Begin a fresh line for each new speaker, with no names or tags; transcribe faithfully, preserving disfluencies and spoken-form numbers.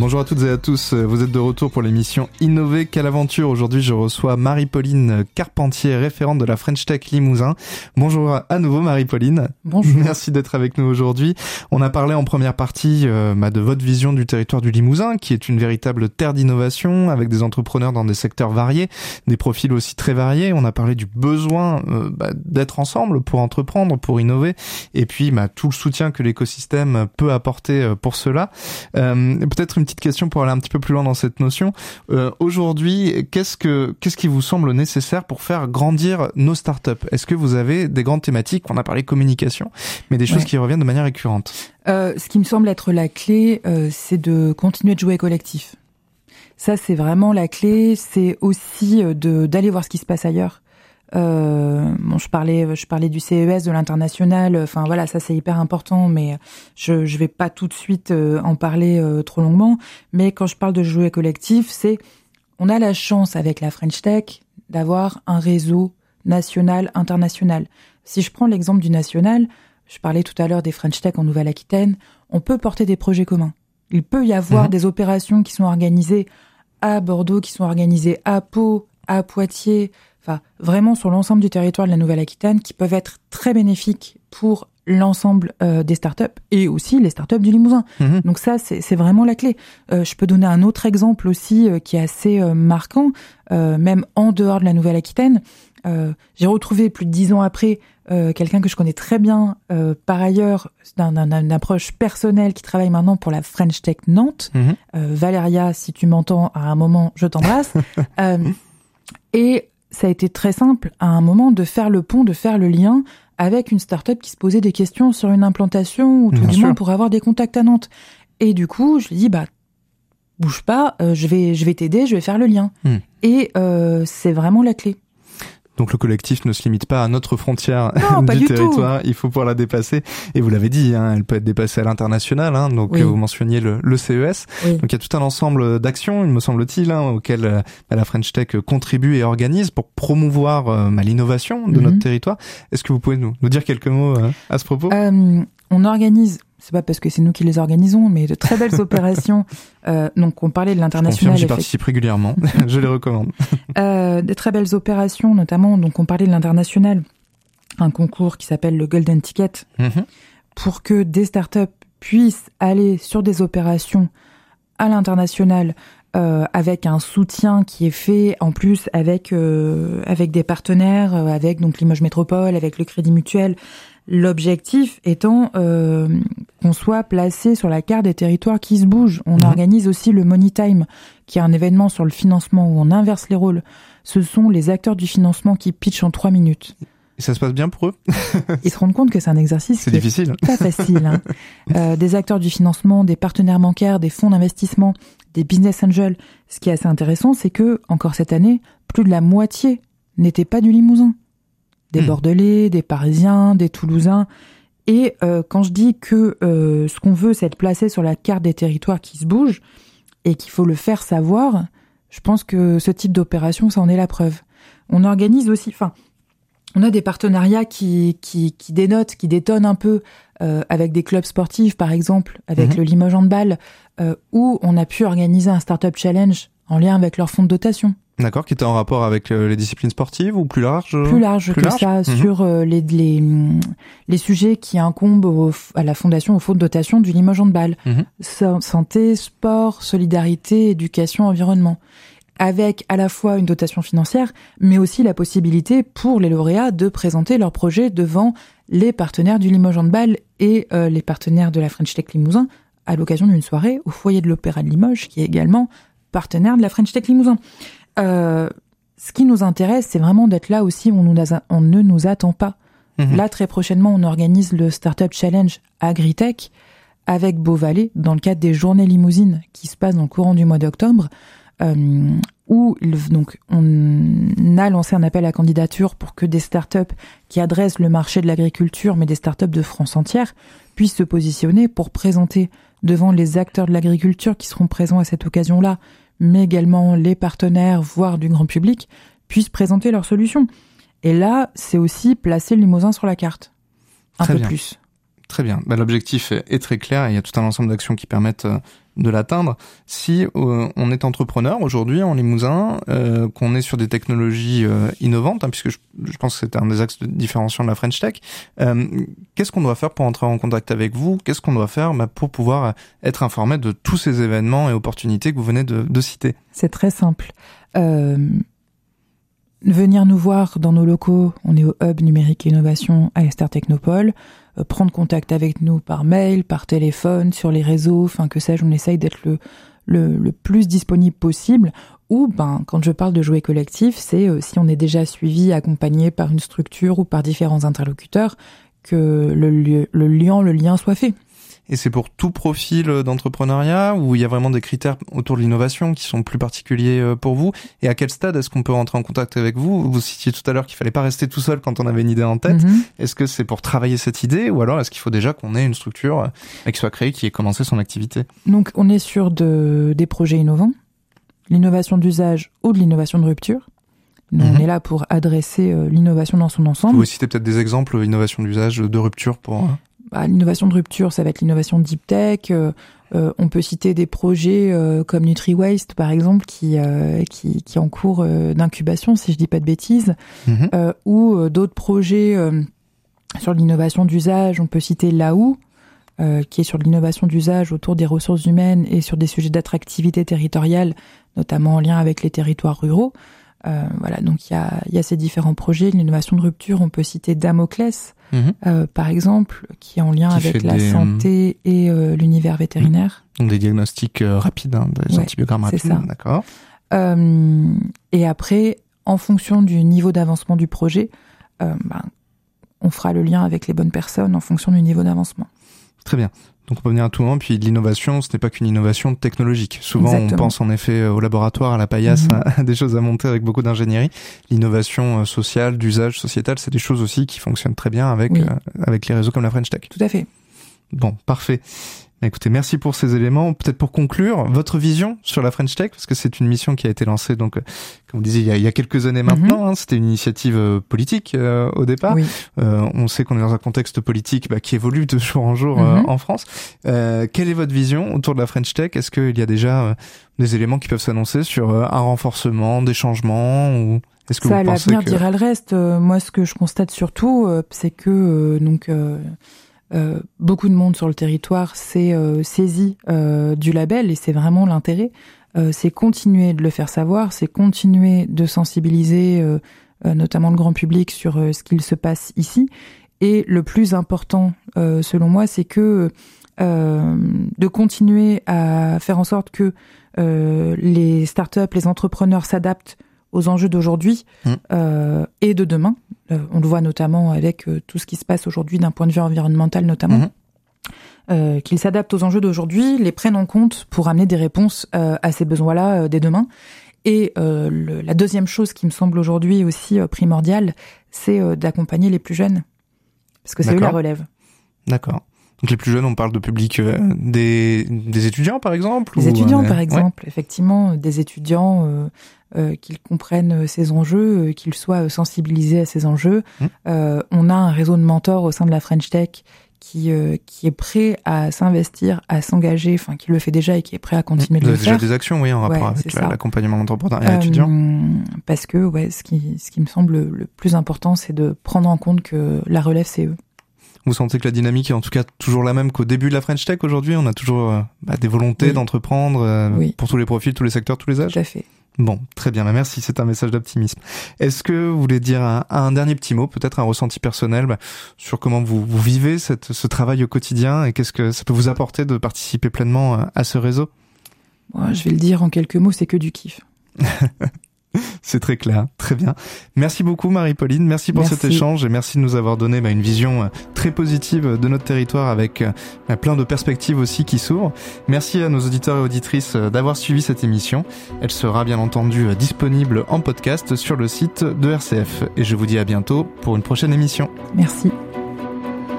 Bonjour à toutes et à tous, vous êtes de retour pour l'émission Innover, quelle aventure. Aujourd'hui je reçois Marie-Pauline Carpentier, référente de la French Tech Limousin. Bonjour à nouveau Marie-Pauline.
Bonjour.
Merci d'être avec nous aujourd'hui. On a parlé en première partie euh, bah, de votre vision du territoire du Limousin, qui est une véritable terre d'innovation, avec des entrepreneurs dans des secteurs variés, des profils aussi très variés. On a parlé du besoin euh, bah, d'être ensemble pour entreprendre, pour innover, et puis bah, tout le soutien que l'écosystème peut apporter euh, pour cela. Euh, peut-être une petite question pour aller un petit peu plus loin dans cette notion. Euh, aujourd'hui, qu'est-ce que qu'est-ce qui vous semble nécessaire pour faire grandir nos startups ? Est-ce que vous avez des grandes thématiques ? On a parlé communication, mais des choses ouais. qui reviennent de manière récurrente.
Euh, ce qui me semble être la clé, euh, c'est de continuer de jouer collectif. Ça, c'est vraiment la clé. C'est aussi de d'aller voir ce qui se passe ailleurs. Euh, bon, je parlais, je parlais du C E S, de l'international. Enfin voilà, ça c'est hyper important, mais je je vais pas tout de suite euh, en parler euh, trop longuement. Mais quand je parle de jouer collectif, c'est on a la chance avec la French Tech d'avoir un réseau national, international. Si je prends l'exemple du national, je parlais tout à l'heure des French Tech en Nouvelle-Aquitaine, on peut porter des projets communs. Il peut y avoir mmh. des opérations qui sont organisées à Bordeaux, qui sont organisées à Pau, à Poitiers. Enfin, vraiment sur l'ensemble du territoire de la Nouvelle-Aquitaine, qui peuvent être très bénéfiques pour l'ensemble euh, des startups et aussi les startups du Limousin. Mmh. Donc ça, c'est, c'est vraiment la clé. Euh, je peux donner un autre exemple aussi euh, qui est assez euh, marquant, euh, même en dehors de la Nouvelle-Aquitaine. Euh, j'ai retrouvé plus de dix ans après euh, quelqu'un que je connais très bien, euh, par ailleurs, d'un, d'un, d'une approche personnelle, qui travaille maintenant pour la French Tech Nantes. Mmh. Euh, Valéria, si tu m'entends à un moment, je t'embrasse. euh, et ça a été très simple, à un moment, de faire le pont, de faire le lien avec une start-up qui se posait des questions sur une implantation, ou tout Bien du sûr. moins pour avoir des contacts à Nantes. Et du coup, je lui ai dit, bah, bouge pas, euh, je vais, je vais t'aider, je vais faire le lien. Mm. Et euh, c'est vraiment la clé.
Donc le collectif ne se limite pas à notre frontière
non,
du,
du
territoire,
tout.
Il faut pouvoir la dépasser. Et vous l'avez dit, hein, elle peut être dépassée à l'international. Hein, donc oui. vous mentionniez le, le C E S. Oui. Donc il y a tout un ensemble d'actions, il me semble-t-il, hein, auxquelles euh, la French Tech contribue et organise pour promouvoir euh, l'innovation de mm-hmm. notre territoire. Est-ce que vous pouvez nous, nous dire quelques mots euh, à ce propos ?
euh, On organise... C'est pas parce que c'est nous qui les organisons, mais de très belles opérations. Euh, donc, on parlait de l'international.
Je confirme, j'y participe régulièrement. Je les recommande.
Euh, des très belles opérations, notamment, donc, on parlait de l'international. Un concours qui s'appelle le Golden Ticket. Mm-hmm. Pour que des startups puissent aller sur des opérations à l'international, euh, avec un soutien qui est fait, en plus, avec, euh, avec des partenaires, euh, avec, donc, Limoges Métropole, avec le Crédit Mutuel. L'objectif étant euh, qu'on soit placé sur la carte des territoires qui se bougent. On mmh. organise aussi le Money Time, qui est un événement sur le financement où on inverse les rôles. Ce sont les acteurs du financement qui pitchent en trois minutes.
Et ça se passe bien pour eux ?
Ils se rendent compte que c'est un exercice
c'est
qui
difficile.
est pas facile. Hein. euh, des acteurs du financement, des partenaires bancaires, des fonds d'investissement, des business angels. Ce qui est assez intéressant, c'est que, encore cette année, plus de la moitié n'était pas du Limousin. Des mmh. Bordelais, des Parisiens, des Toulousains. Et euh, quand je dis que euh, ce qu'on veut, c'est être placé sur la carte des territoires qui se bougent et qu'il faut le faire savoir, je pense que ce type d'opération, ça en est la preuve. On organise aussi... Enfin, on a des partenariats qui, qui, qui dénotent, qui détonnent un peu euh, avec des clubs sportifs, par exemple, avec mmh. le Limoges Handball, euh, où on a pu organiser un Startup Challenge en lien avec leur fonds de dotation.
D'accord, qui était en rapport avec euh, les disciplines sportives ou plus large
Plus large plus que large ça, mmh. sur euh, les, les, les sujets qui incombent au, à la fondation, au fonds de dotation du Limoges Handball. Mmh. Santé, sport, solidarité, éducation, environnement. Avec à la fois une dotation financière, mais aussi la possibilité pour les lauréats de présenter leurs projets devant les partenaires du Limoges Handball et euh, les partenaires de la French Tech Limousin à l'occasion d'une soirée au foyer de l'Opéra de Limoges, qui est également partenaire de la French Tech Limousin. Euh, ce qui nous intéresse, c'est vraiment d'être là aussi où on, nous a, on ne nous attend pas. Mmh. Là, très prochainement, on organise le Startup Challenge Agritech avec Beauvalet dans le cadre des Journées Limousines qui se passent dans le courant du mois d'octobre, euh, où donc, on a lancé un appel à candidature pour que des startups qui adressent le marché de l'agriculture, mais des startups de France entière, puissent se positionner pour présenter devant les acteurs de l'agriculture qui seront présents à cette occasion-là, mais également les partenaires, voire du grand public, puissent présenter leurs solutions. Et là, c'est aussi placer le Limousin sur la carte. Un
Très
peu
bien.
plus.
Très bien. Bah, l'objectif est, est très clair et il y a tout un ensemble d'actions qui permettent euh, de l'atteindre. Si euh, on est entrepreneur aujourd'hui en Limousin, euh, qu'on est sur des technologies euh, innovantes, hein, puisque je, je pense que c'est un des axes de différenciation de la French Tech, euh, qu'est-ce qu'on doit faire pour entrer en contact avec vous ? Qu'est-ce qu'on doit faire bah, pour pouvoir être informé de tous ces événements et opportunités que vous venez de, de citer ?
C'est très simple. Euh, venir nous voir dans nos locaux, on est au Hub Numérique et Innovation à Esther Technopole, euh, prendre contact avec nous par mail, par téléphone, sur les réseaux, enfin que sais-je, on essaye d'être le, le, le plus disponible possible. Ou, ben, quand je parle de jouets collectifs, c'est euh, si on est déjà suivi, accompagné par une structure ou par différents interlocuteurs, que le, le, le lien, le lien soit fait.
Et c'est pour tout profil d'entrepreneuriat où il y a vraiment des critères autour de l'innovation qui sont plus particuliers pour vous? Et à quel stade est-ce qu'on peut rentrer en contact avec vous? Vous citiez tout à l'heure qu'il fallait pas rester tout seul quand on avait une idée en tête. Mm-hmm. Est-ce que c'est pour travailler cette idée ou alors est-ce qu'il faut déjà qu'on ait une structure qui soit créée, qui ait commencé son activité?
Donc on est sur de, des projets innovants, l'innovation d'usage ou de l'innovation de rupture. Nous, mmh. on est là pour adresser euh, l'innovation dans son ensemble.
Vous citez peut-être des exemples d'innovation d'usage, de rupture pour...
Bah, l'innovation de rupture, ça va être l'innovation deep tech. Euh, euh, on peut citer des projets euh, comme NutriWaste, par exemple, qui euh, qui, qui est en cours euh, d'incubation, si je dis pas de bêtises, mmh. euh, ou euh, d'autres projets euh, sur l'innovation d'usage. On peut citer L A O, euh, qui est sur l'innovation d'usage autour des ressources humaines et sur des sujets d'attractivité territoriale, notamment en lien avec les territoires ruraux. Euh, voilà, donc il y a, y a ces différents projets. L'innovation de rupture, on peut citer Damoclès, mmh. euh, par exemple, qui est en lien qui avec la des, santé et euh, l'univers vétérinaire.
Donc des diagnostics euh, rapides, hein, des ouais, antibiogrammes rapides, ça. D'accord.
Euh, et après, en fonction du niveau d'avancement du projet, euh, ben, on fera le lien avec les bonnes personnes en fonction du niveau d'avancement.
Très bien. Donc on peut venir à tout moment, puis l'innovation, ce n'est pas qu'une innovation technologique. Souvent Exactement. On pense en effet au laboratoire, à la paillasse, mm-hmm. à des choses à monter avec beaucoup d'ingénierie. L'innovation sociale, d'usage, sociétal, c'est des choses aussi qui fonctionnent très bien avec, oui. euh, avec les réseaux comme la French Tech.
Tout à fait.
Bon, parfait. Écoutez, merci pour ces éléments. Peut-être pour conclure, votre vision sur la French Tech, parce que c'est une mission qui a été lancée, donc, comme vous disiez, il y a, il y a quelques années maintenant. Mm-hmm. Hein, c'était une initiative euh, politique euh, au départ. Oui. Euh, on sait qu'on est dans un contexte politique bah, qui évolue de jour en jour mm-hmm. euh, en France. Euh, quelle est votre vision autour de la French Tech? Est-ce qu'il y a déjà euh, des éléments qui peuvent s'annoncer sur euh, un renforcement, des changements ou est-ce que
Ça,
vous pensez
l'avenir
que...
dira le reste. Euh, moi, ce que je constate surtout, euh, c'est que euh, donc. Euh, Euh, beaucoup de monde sur le territoire s'est euh, saisi euh, du label et c'est vraiment l'intérêt. Euh, c'est continuer de le faire savoir, c'est continuer de sensibiliser euh, euh, notamment le grand public sur euh, ce qu'il se passe ici. Et le plus important, euh, selon moi, c'est que euh, de continuer à faire en sorte que euh, les startups, les entrepreneurs s'adaptent aux enjeux d'aujourd'hui mmh. euh, et de demain. Euh, on le voit notamment avec euh, tout ce qui se passe aujourd'hui d'un point de vue environnemental notamment. Mmh. Euh, qu'ils s'adaptent aux enjeux d'aujourd'hui, les prennent en compte pour amener des réponses euh, à ces besoins-là euh, dès demain. Et euh, le, la deuxième chose qui me semble aujourd'hui aussi euh, primordiale, c'est euh, d'accompagner les plus jeunes. Parce que c'est
D'accord.
eux la relève.
D'accord. Donc les plus jeunes, on parle de public euh, des, des étudiants par exemple?
Des
ou,
étudiants
euh,
par exemple,
ouais.
effectivement, des étudiants euh, euh, qu'ils comprennent ces enjeux, euh, qu'ils soient sensibilisés à ces enjeux. Mmh. Euh, on a un réseau de mentors au sein de la French Tech qui euh, qui est prêt à s'investir, à s'engager, enfin qui le fait déjà et qui est prêt à continuer mmh. de le faire.
Vous avez déjà des actions, oui, en rapport ouais, avec la, l'accompagnement d'entrepreneuriat euh, étudiant.
Parce que ouais, ce qui ce qui me semble le plus important, c'est de prendre en compte que la relève, c'est eux.
Vous sentez que la dynamique est en tout cas toujours la même qu'au début de la French Tech aujourd'hui? On a toujours euh, bah, des volontés oui. d'entreprendre euh, oui. pour tous les profils, tous les secteurs, tous les âges?
Tout à fait.
Bon, très bien, bah, merci, c'est un message d'optimisme. Est-ce que vous voulez dire un, un dernier petit mot, peut-être un ressenti personnel bah, sur comment vous, vous vivez cette, ce travail au quotidien et qu'est-ce que ça peut vous apporter de participer pleinement à ce réseau?
Bon, je vais le dire en quelques mots, c'est que du kiff.
C'est très clair, très bien. Merci beaucoup Marie-Pauline, merci pour merci. cet échange et merci de nous avoir donné bah, une vision très positive de notre territoire avec bah, plein de perspectives aussi qui s'ouvrent. Merci à nos auditeurs et auditrices d'avoir suivi cette émission. Elle sera bien entendu disponible en podcast sur le site de R C F et je vous dis à bientôt pour une prochaine émission.
Merci.